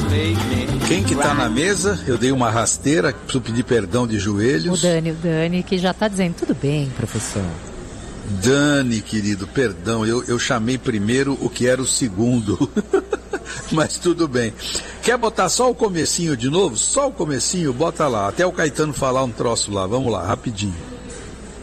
Quem que tá na mesa? Eu dei uma rasteira, preciso pedir perdão de joelhos. O Dani, que já tá dizendo, tudo bem, professor. Dani, querido, perdão, eu chamei primeiro o que era o segundo. Mas tudo bem. Quer botar só o comecinho de novo? Só o comecinho, bota lá. Até o Caetano falar um troço lá. Vamos lá, rapidinho.